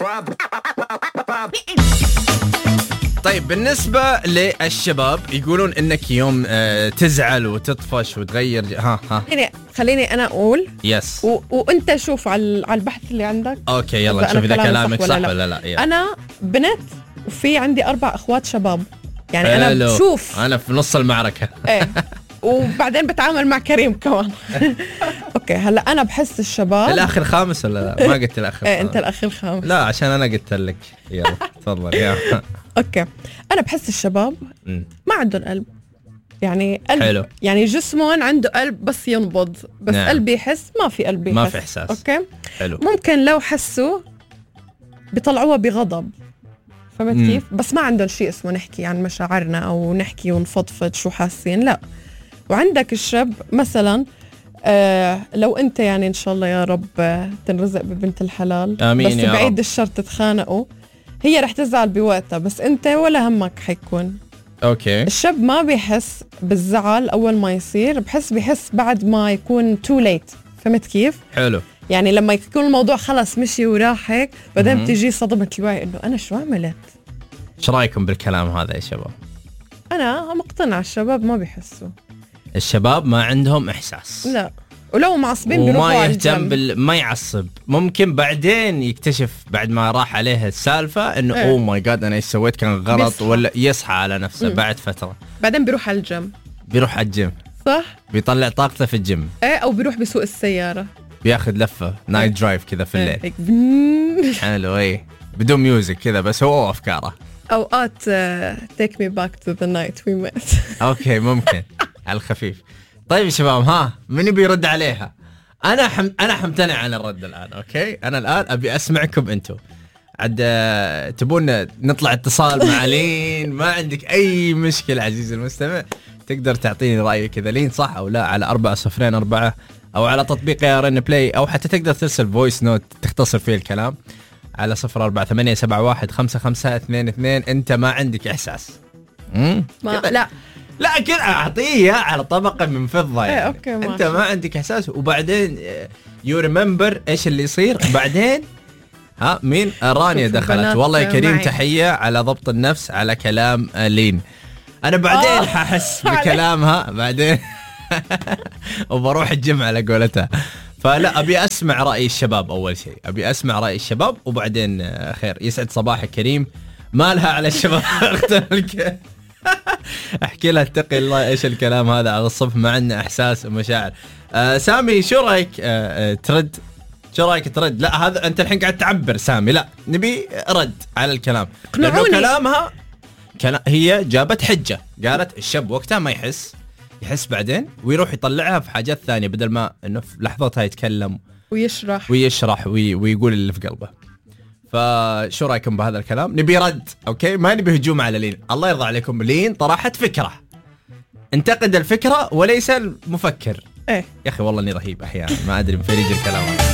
طيب بالنسبة للشباب يقولون إنك يوم تزعل وتطفش وتغير خليني أنا أقول يس وأنت شوف على البحث اللي عندك. أوكي يلا نشوف إذا كلامك صح ولا لا. يلا. أنا بنت وفي عندي 4 أخوات شباب يعني أنا بشوف أنا في نص المعركة. إيه وبعدين بتعامل مع كريم كمان. أوكي هلا أنا بحس الشباب الأخ الخامس ولا لا؟ ما قلت الأخ إيه أنت الأخ الخامس. لا عشان أنا قلت لك. يلا تفضل يا. أوكي أنا بحس الشباب ما عندهم قلب يعني قلب حلو. يعني جسمهم عنده قلب بس ينبض بس نعم. قلب يحس ما في قلب يحس. ما في إحساس. أوكي حلو. ممكن لو حسوا بيطلعوها بغضب فهمت كيف بس ما عندهم شيء اسمه نحكي عن مشاعرنا أو نحكي ونفضفض شو حاسين لا. وعندك الشاب مثلا لو انت يعني ان شاء الله يا رب تنرزق ببنت الحلال آمين بس يا بعيد رب. الشر تتخانقوا هي رح تزعل بوقتها بس انت ولا همك حيكون. اوكي الشاب ما بيحس بالزعل اول ما يصير بيحس بعد ما يكون too late فهمت كيف؟ حلو. يعني لما يكون الموضوع خلص مشي وراح هيك بعدين بتجي صدمة الوعي انه انا شو عملت. ايش رايكم بالكلام هذا يا شباب؟ انا مقتنعة الشباب ما بيحسوا. الشباب ما عندهم احساس لا ولو معصبين بيروحوا وما على يهتم ما يعصب ممكن بعدين يكتشف بعد ما راح عليه السالفة انه اوه ماي جاد انا ايش سويت كان غلط بيصحى. ولا يصحى على نفسه بعد فترة بعدين بيروح على الجيم. بيروح على الجيم صح بيطلع طاقته في الجيم. ايه او بيروح بسوق السيارة بياخذ لفة نايت درايف كذا في الليل. حلو ايه بدون ميوزك كذا بس هو افكاره اوقات take me back to the night we met. اوكي ممكن على الخفيف. طيب يا شباب من بيرد عليها؟ انا حمتنع عن الرد الان. اوكي انا الان ابي اسمعكم انتم عاد تبون نطلع اتصال مع لين ما عندك اي مشكله عزيزي المستمع تقدر تعطيني رايك كذا لين صح او لا على 404 او على تطبيق يا رن بلاي او حتى تقدر ترسل فويس نوت تختصر فيه الكلام على 0487155522. انت ما عندك احساس لا كذا اعطيه على طبقه من فضه يعني. أوكي انت ما عندك احساس وبعدين يو ريمبر ايش اللي يصير بعدين. مين رانيا دخلت والله يا كريم معي. تحيه على ضبط النفس على كلام لين. انا بعدين ححس بكلامها بعدين وبروح الجيم على قولتها. فلا ابي اسمع راي الشباب اول شيء ابي اسمع راي الشباب وبعدين خير. يسعد صباحك كريم مالها على الشباب. احكي لها اتقي الله ايش الكلام هذا على الصبح ما عندنا احساس ومشاعر. سامي شو رايك ترد؟ شو رايك ترد؟ لا هذا انت الحين قاعد تعبر سامي لا نبي رد على الكلام لانه كلامها هي جابت حجه قالت الشاب وقتها ما يحس بعدين ويروح يطلعها في حاجات ثانيه بدل ما انه في لحظتها يتكلم ويشرح ويقول اللي في قلبه. فشو رايكم بهذا الكلام؟ نبي رد. اوكي ما نبي هجوم على لين. الله يرضى عليكم لين طرحت فكره انتقد الفكره وليس المفكر. ايه يا اخي والله اني رهيب احيانا ما ادري من فريق الكلام.